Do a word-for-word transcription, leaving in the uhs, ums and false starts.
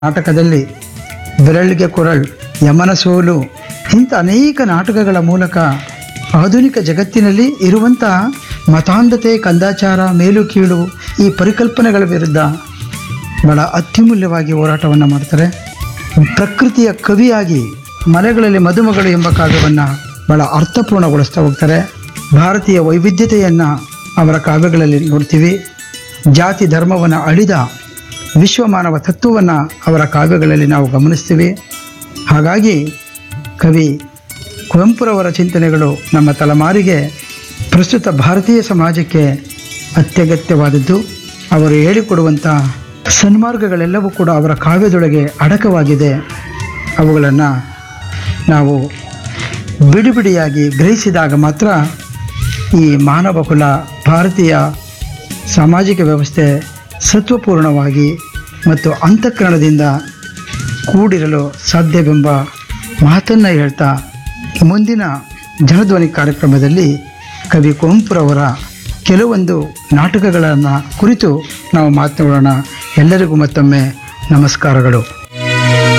ನಾಟಕದಲ್ಲಿ ಬೆರಳಿಗೆ ಕೊರಳ್, ಯಮನ ಸೋಲು ಇಂಥ ಅನೇಕ ನಾಟಕಗಳ ಮೂಲಕ ಆಧುನಿಕ ಜಗತ್ತಿನಲ್ಲಿ ಇರುವಂಥ ಮತಾಂಧತೆ, ಕಂದಾಚಾರ, ಮೇಲು ಕೀಳು ಈ ಪರಿಕಲ್ಪನೆಗಳ ವಿರುದ್ಧ ಬಹಳ ಅತ್ಯಮೂಲ್ಯವಾಗಿ ಹೋರಾಟವನ್ನು ಮಾಡ್ತಾರೆ. ಪ್ರಕೃತಿಯ ಕವಿಯಾಗಿ ಮಲೆಗಳಲ್ಲಿ ಮದುಮಗಳು ಎಂಬ ಕಾವ್ಯವನ್ನು ಬಹಳ ಅರ್ಥಪೂರ್ಣಗೊಳಿಸ್ತಾ ಹೋಗ್ತಾರೆ. ಭಾರತೀಯ ವೈವಿಧ್ಯತೆಯನ್ನು ಅವರ ಕಾವ್ಯಗಳಲ್ಲಿ ನೋಡ್ತೀವಿ. ಜಾತಿ ಧರ್ಮವನ್ನು ಅಳಿದ ವಿಶ್ವಮಾನವ ತತ್ವವನ್ನು ಅವರ ಕಾವ್ಯಗಳಲ್ಲಿ ನಾವು ಗಮನಿಸ್ತೀವಿ. ಹಾಗಾಗಿ ಕವಿ ಕುವೆಂಪುರವರ ಚಿಂತನೆಗಳು ನಮ್ಮ ತಲೆಮಾರಿಗೆ, ಪ್ರಸ್ತುತ ಭಾರತೀಯ ಸಮಾಜಕ್ಕೆ ಅತ್ಯಗತ್ಯವಾದದ್ದು. ಅವರು ಹೇಳಿಕೊಡುವಂಥ ಸನ್ಮಾರ್ಗಗಳೆಲ್ಲವೂ ಕೂಡ ಅವರ ಕಾವ್ಯದೊಳಗೆ ಅಡಕವಾಗಿದೆ. ಅವುಗಳನ್ನು ನಾವು ಬಿಡಿ ಬಿಡಿಯಾಗಿ ಗ್ರಹಿಸಿದಾಗ ಮಾತ್ರ ಈ ಮಾನವ ಕುಲ, ಭಾರತೀಯ ಸಾಮಾಜಿಕ ವ್ಯವಸ್ಥೆ ಸತ್ವಪೂರ್ಣವಾಗಿ ಮತ್ತು ಅಂತಃಕರಣದಿಂದ ಕೂಡಿರಲು ಸಾಧ್ಯವೆಂಬ ಮಾತನ್ನು ಹೇಳ್ತಾ, ಮುಂದಿನ ಜನಧ್ವನಿ ಕಾರ್ಯಕ್ರಮದಲ್ಲಿ ಕವಿ ಕುವೆಂಪುರವರ ಕೆಲವೊಂದು ನಾಟಕಗಳನ್ನು ಕುರಿತು ನಾವು ಮಾತನಾಡೋಣ. ಎಲ್ಲರಿಗೂ ಮತ್ತೊಮ್ಮೆ ನಮಸ್ಕಾರಗಳು.